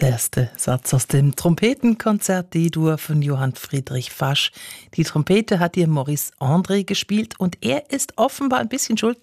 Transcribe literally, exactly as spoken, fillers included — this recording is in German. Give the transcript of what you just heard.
Der erste Satz aus dem Trompetenkonzert D-Dur von Johann Friedrich Fasch. Die Trompete hat ihr Maurice André gespielt und er ist offenbar ein bisschen schuld